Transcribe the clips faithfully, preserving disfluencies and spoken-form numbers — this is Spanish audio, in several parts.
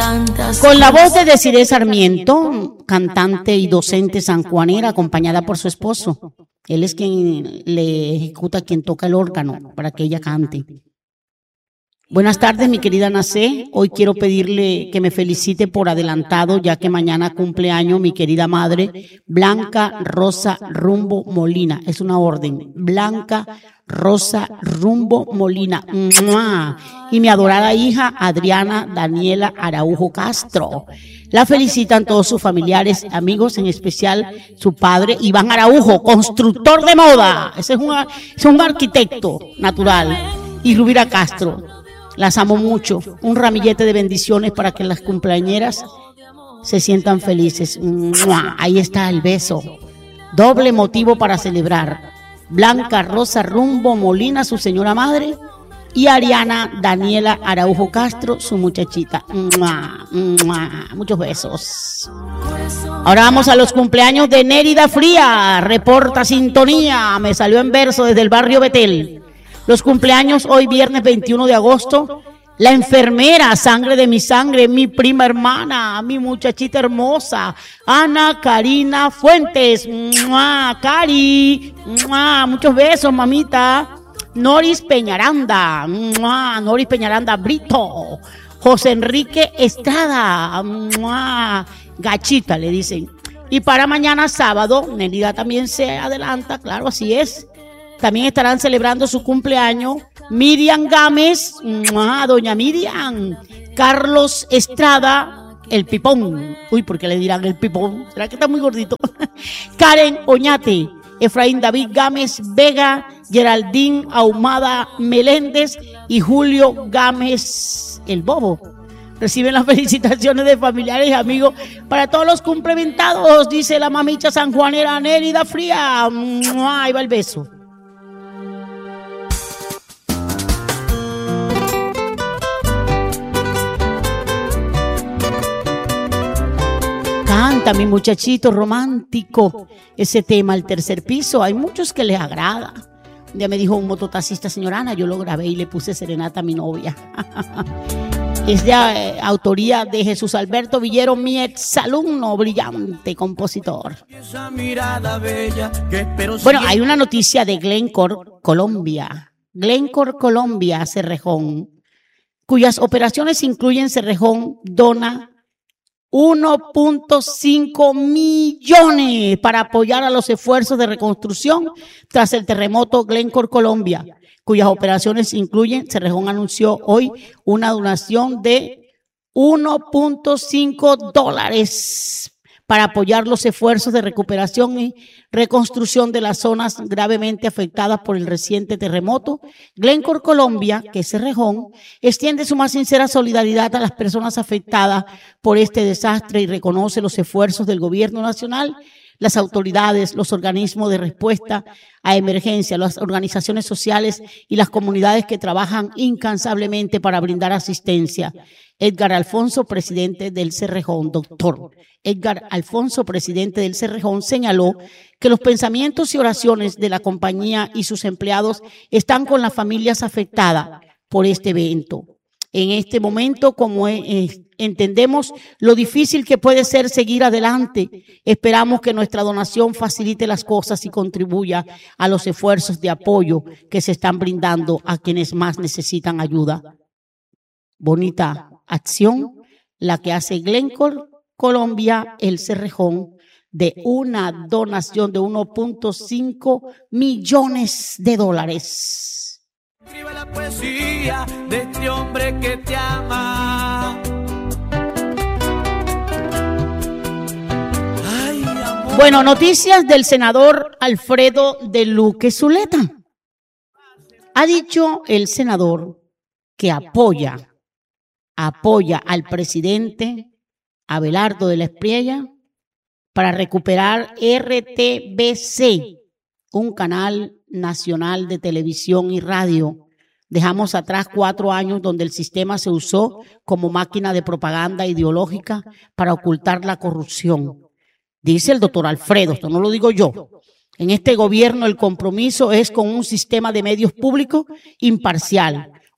Con la voz de Desiree Sarmiento, cantante y docente sanjuanera, acompañada por su esposo. Él es quien le ejecuta, quien toca el órgano para que ella cante. Buenas tardes, mi querida Nacé. Hoy quiero pedirle que me felicite por adelantado, ya que mañana cumpleaños mi querida madre, Blanca Rosa Rumbo Molina. Es una orden. Blanca Rosa Rumbo Molina. ¡Mua! Y mi adorada hija, Adriana Daniela Araujo Castro. La felicitan todos sus familiares, amigos, en especial su padre, Iván Araujo, constructor de moda. Ese es un, es un arquitecto natural. Y Rubira Castro. Las amo mucho. Un ramillete de bendiciones para que las cumpleañeras se sientan felices. ¡Mua! Ahí está el beso. Doble motivo para celebrar. Blanca Rosa Rumbo Molina, su señora madre, y Ariana Daniela Araujo Castro, su muchachita. ¡Mua! ¡Mua! Muchos besos. Ahora vamos a los cumpleaños de Nérida Fría. Reporta sintonía. Me salió en verso desde el barrio Betel. Los cumpleaños hoy viernes veintiuno de agosto, la enfermera, sangre de mi sangre, mi prima hermana, mi muchachita hermosa, Ana Karina Fuentes, ¡mua! Cari, ¡mua! Muchos besos, mamita. Noris Peñaranda, ¡mua! Noris Peñaranda Brito, José Enrique Estrada, ¡mua! Gachita le dicen. Y para mañana sábado, Nelida también se adelanta, claro, así es. También estarán celebrando su cumpleaños Miriam Gámez, ¡mua! Doña Miriam, Carlos Estrada, el Pipón. Uy, ¿por qué le dirán el Pipón? ¿Será que está muy gordito? Karen Oñate, Efraín David Gámez Vega, Geraldine Ahumada Meléndez y Julio Gámez el Bobo. Reciben las felicitaciones de familiares y amigos para todos los cumplementados, dice la mamicha sanjuanera Nérida Fría. ¡Mua! Ahí va el beso. Canta mi muchachito romántico ese tema, El Tercer Piso. Hay muchos que les agrada. Un día me dijo un mototaxista, señora Ana, yo lo grabé y le puse serenata a mi novia. Es de eh, autoría de Jesús Alberto Villero, mi exalumno, brillante compositor. Bueno, hay una noticia de Glencore, Colombia. Glencore, Colombia, Cerrejón, cuyas operaciones incluyen Cerrejón, dona uno punto cinco millones para apoyar a los esfuerzos de reconstrucción tras el terremoto. Glencore Colombia, cuyas operaciones incluyen, Cerrejón anunció hoy una donación de uno punto cinco dólares para apoyar los esfuerzos de recuperación y reconstrucción de las zonas gravemente afectadas por el reciente terremoto. Glencore Colombia, que es Cerrejón, extiende su más sincera solidaridad a las personas afectadas por este desastre y reconoce los esfuerzos del gobierno nacional, las autoridades, los organismos de respuesta a emergencia, las organizaciones sociales y las comunidades que trabajan incansablemente para brindar asistencia. Edgar Alfonso, presidente del Cerrejón, doctor Edgar Alfonso, presidente del Cerrejón, señaló que los pensamientos y oraciones de la compañía y sus empleados están con las familias afectadas por este evento. En este momento, como eh, entendemos lo difícil que puede ser seguir adelante, esperamos que nuestra donación facilite las cosas y contribuya a los esfuerzos de apoyo que se están brindando a quienes más necesitan ayuda. Bonita acción la que hace Glencore Colombia, el Cerrejón, de una donación de uno punto cinco millones de dólares. Escribe la poesía de este hombre que te ama. Ay, amor. Bueno, noticias del senador Alfredo de Luque Zuleta. Ha dicho el senador que apoya, apoya al presidente Abelardo de la Espriella para recuperar R T V C, un canal nacional de televisión y radio. Dejamos atrás cuatro años donde el sistema se usó como máquina de propaganda ideológica para ocultar la corrupción. Dice el doctor Alfredo, esto no lo digo yo. En este gobierno el compromiso es con un sistema de medios públicos imparcial,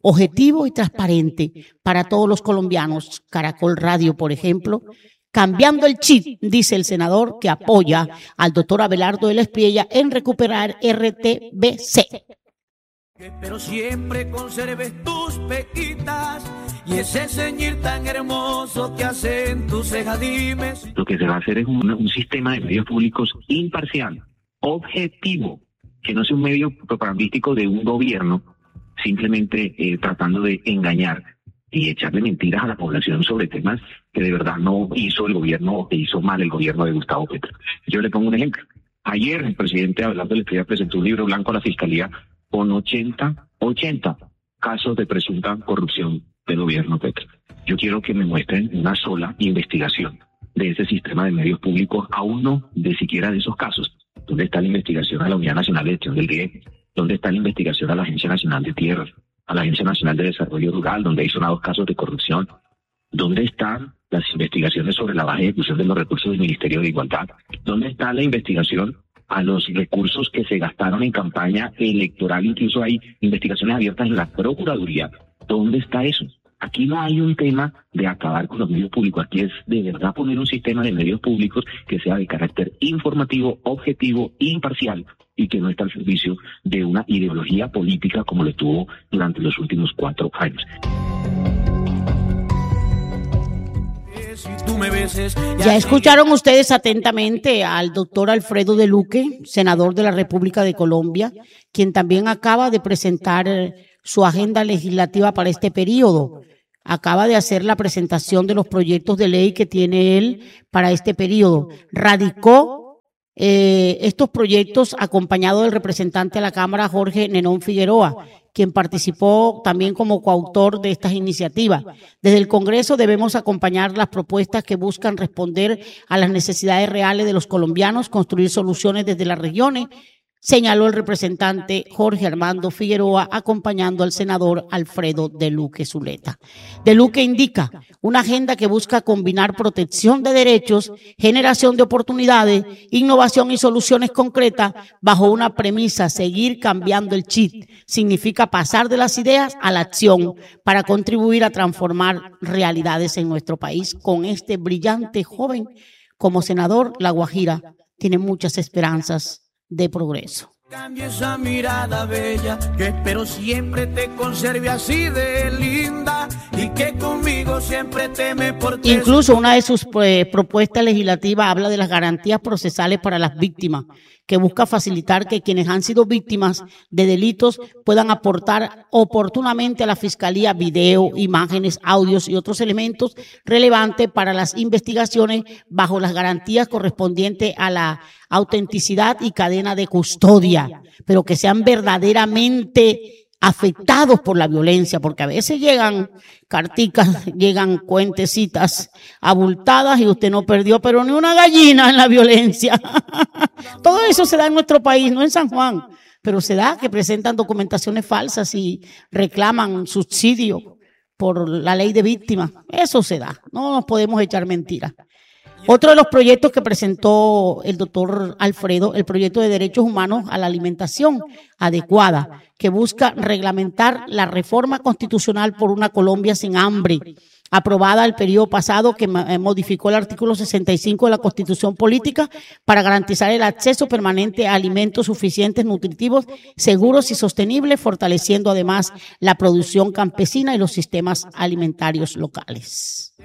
objetivo y transparente para todos los colombianos. Caracol Radio, por ejemplo, cambiando el chip, dice el senador, que apoya al doctor Abelardo de la Espriella en recuperar R T V C. Pero siempre conserves tus pequitas y ese ceñir tan hermoso que hacen tus cejas, dime. Lo que se va a hacer es un, un sistema de medios públicos imparcial, objetivo, que no sea un medio propagandístico de un gobierno simplemente eh, tratando de engañar y echarle mentiras a la población sobre temas que de verdad no hizo el gobierno o que hizo mal el gobierno de Gustavo Petro. Yo le pongo un ejemplo. Ayer el presidente Abelardo de la Espriella presentó un libro blanco a la Fiscalía con ochenta, ochenta casos de presunta corrupción del gobierno Petro. Yo quiero que me muestren una sola investigación de ese sistema de medios públicos, a uno de siquiera de esos casos. ¿Dónde está la investigación a la Unidad Nacional de Gestión del Riesgo? ¿Dónde está la investigación a la Agencia Nacional de Tierras, a la Agencia Nacional de Desarrollo Rural, donde hay sonados casos de corrupción? ¿Dónde están las investigaciones sobre la baja ejecución de los recursos del Ministerio de Igualdad? ¿Dónde está la investigación a los recursos que se gastaron en campaña electoral? Incluso hay investigaciones abiertas en la Procuraduría. ¿Dónde está eso? Aquí no hay un tema de acabar con los medios públicos. Aquí es de verdad poner un sistema de medios públicos que sea de carácter informativo, objetivo, imparcial y que no esté al servicio de una ideología política como lo tuvo durante los últimos cuatro años. Ya escucharon ustedes atentamente al doctor Alfredo de Luque, senador de la República de Colombia, quien también acaba de presentar su agenda legislativa para este periodo. Acaba de hacer la presentación de los proyectos de ley que tiene él para este periodo. Radicó eh, estos proyectos acompañado del representante a la Cámara, Jorge Nenón Figueroa, quien participó también como coautor de estas iniciativas. Desde el Congreso debemos acompañar las propuestas que buscan responder a las necesidades reales de los colombianos, construir soluciones desde las regiones, señaló el representante Jorge Armando Figueroa, acompañando al senador Alfredo de Luque Zuleta. De Luque indica una agenda que busca combinar protección de derechos, generación de oportunidades, innovación y soluciones concretas bajo una premisa: seguir cambiando el chip. Significa pasar de las ideas a la acción para contribuir a transformar realidades en nuestro país. Con este brillante joven como senador, La Guajira tiene muchas esperanzas de progreso. Cambia esa mirada bella, que espero siempre te conserve así de linda y que conmigo siempre teme por ti. Incluso una de sus eh, propuestas legislativas habla de las garantías procesales para las víctimas, que busca facilitar que quienes han sido víctimas de delitos puedan aportar oportunamente a la Fiscalía video, imágenes, audios y otros elementos relevantes para las investigaciones bajo las garantías correspondientes a la autenticidad y cadena de custodia, pero que sean verdaderamente afectados por la violencia, porque a veces llegan carticas, llegan cuentecitas abultadas y usted no perdió pero ni una gallina en la violencia. Todo eso se da en nuestro país, no en San Juan, pero se da que presentan documentaciones falsas y reclaman subsidio por la ley de víctimas. Eso se da, no nos podemos echar mentiras. Otro de los proyectos que presentó el doctor Alfredo, el proyecto de derechos humanos a la alimentación adecuada, que busca reglamentar la reforma constitucional por una Colombia sin hambre, aprobada el periodo pasado, que modificó el artículo sesenta y cinco de la Constitución Política para garantizar el acceso permanente a alimentos suficientes, nutritivos, seguros y sostenibles, fortaleciendo además la producción campesina y los sistemas alimentarios locales.